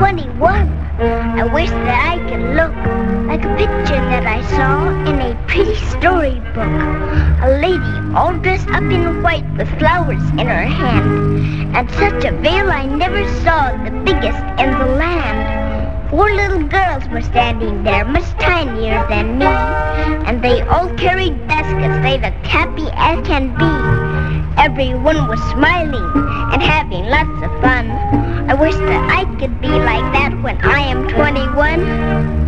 21. I wish that I could look like a picture that I saw in a pretty storybook. A lady all dressed up in white with flowers in her hand, and such a veil I never saw, the biggest in the land. 4 little girls were standing there, much tinier than me, and they all carried baskets. They looked happy as can be. Everyone was smiling and having lots of fun. I wish that I could be like that when I am 21.